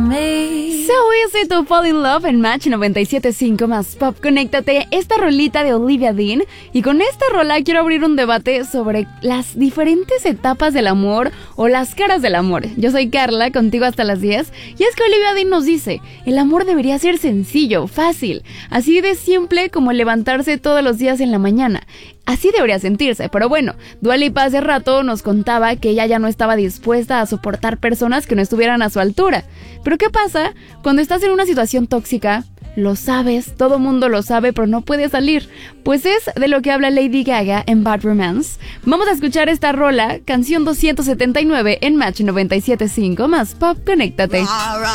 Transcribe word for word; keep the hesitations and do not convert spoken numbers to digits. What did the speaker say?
me. So easy to fall in love en Match noventa y siete punto cinco más Pop. Conéctate, esta rolita de Olivia Dean. Y con esta rola quiero abrir un debate sobre las diferentes etapas del amor o las caras del amor. Yo soy Carla, contigo hasta las diez. Y es que Olivia Dean nos dice: el amor debería ser sencillo, fácil, así de simple como levantarse todos los días en la mañana. Así debería sentirse, pero bueno, Dua Lipa hace rato nos contaba que ella ya no estaba dispuesta a soportar personas que no estuvieran a su altura. Pero ¿qué pasa cuando estás en una situación tóxica? Lo sabes, todo mundo lo sabe, pero no puede salir. Pues es de lo que habla Lady Gaga en Bad Romance. Vamos a escuchar esta rola, canción doscientos setenta y nueve en Match noventa y siete punto cinco más Pop. Conéctate.